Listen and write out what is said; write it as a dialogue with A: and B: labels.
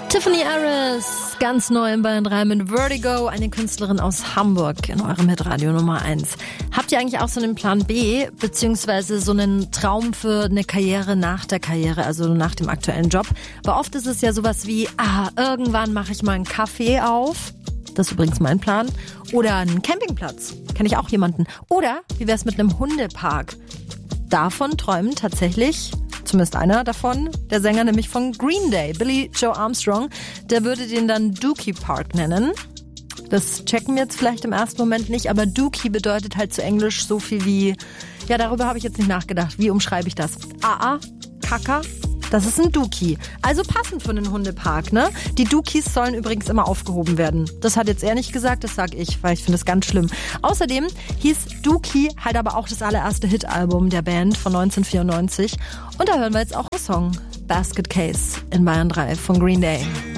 A: Tiffany Harris, ganz neu in Bayern 3 mit Vertigo, eine Künstlerin aus Hamburg in eurem Hitradio Nummer 1. Habt ihr eigentlich auch so einen Plan B, beziehungsweise so einen Traum für eine Karriere nach der Karriere, also nach dem aktuellen Job? Weil oft ist es ja sowas wie, irgendwann mache ich mal einen Café auf. Das ist übrigens mein Plan. Oder einen Campingplatz. Kenne ich auch jemanden. Oder wie wär's mit einem Hundepark? Davon träumen tatsächlich, zumindest einer davon, der Sänger nämlich von Green Day, Billy Joe Armstrong. Der würde den dann Dookie Park nennen. Das checken wir jetzt vielleicht im ersten Moment nicht, aber Dookie bedeutet halt zu Englisch so viel wie, ja, darüber habe ich jetzt nicht nachgedacht. Wie umschreibe ich das? Kaka? Das ist ein Dookie. Also passend für einen Hundepark, ne? Die Dookies sollen übrigens immer aufgehoben werden. Das hat jetzt er nicht gesagt, das sag ich, weil ich finde das ganz schlimm. Außerdem hieß Dookie halt aber auch das allererste Hit-Album der Band von 1994. Und da hören wir jetzt auch einen Song. Basket Case in Bayern 3 von Green Day.